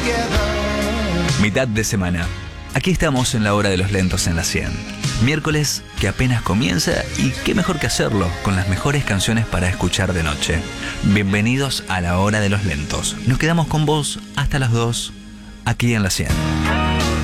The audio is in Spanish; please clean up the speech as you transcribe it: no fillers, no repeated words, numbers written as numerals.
Mitad de semana. Aquí estamos en la hora de los lentos en la 100. Miércoles que apenas comienza y qué mejor que hacerlo con las mejores canciones para escuchar de noche. Bienvenidos a la hora de los lentos. Nos quedamos con vos hasta las 2 aquí en la 100.